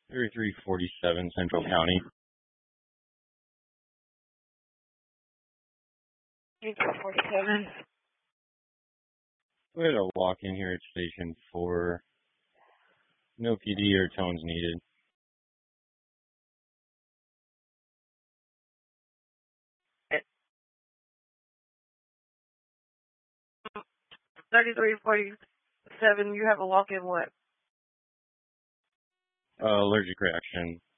3347 Central County. 3347. We had a walk-in here at Station 4. No PD or tones needed. At 3347, you have a walk-in what? Allergic reaction.